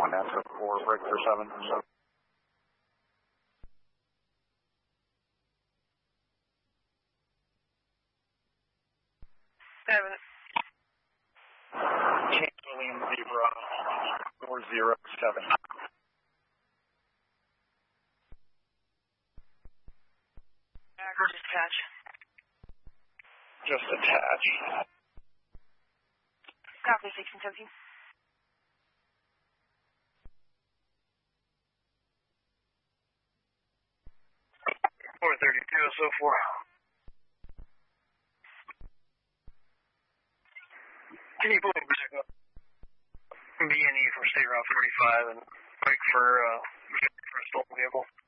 Answer 4, break for 7. 7. James William Zebra 407. Or just attach. Just attach. Copy 1617. 432, 4. Can you pull me back up? B&E for State Route 45 and break for a stolen vehicle.